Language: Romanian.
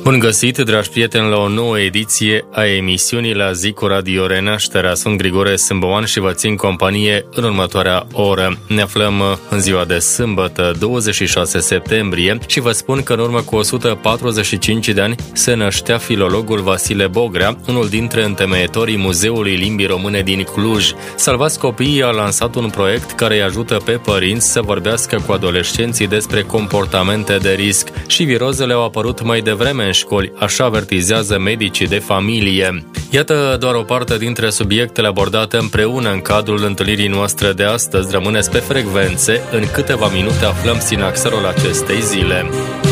Bun găsit, dragi prieteni, la o nouă ediție a emisiunii La Zi cu Radio Renașterea. Sunt Grigore Sâmboan și vă țin companie în următoarea oră. Ne aflăm în ziua de sâmbătă, 26 septembrie, și vă spun că în urmă cu 145 de ani se năștea filologul Vasile Bogrea, unul dintre întemeietorii Muzeului Limbii Române din Cluj. Salvați Copiii a lansat un proiect care îi ajută pe părinți să vorbească cu adolescenții despre comportamente de risc, și virozele au apărut mai devreme în școli, așa avertizează medicii de familie. Iată doar o parte dintre subiectele abordate împreună în cadrul întâlnirii noastre de astăzi. Rămâneți pe frecvențe, în câteva minute aflăm sinaxarul acestei zile.